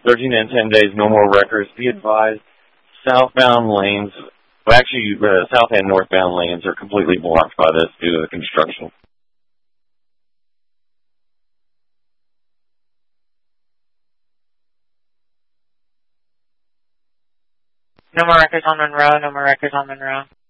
13 and 10 days, no more records. Be advised, southbound lanes, well, actually, south and northbound lanes are completely blocked by this due to the construction. No more records on Monroe, no more records on Monroe.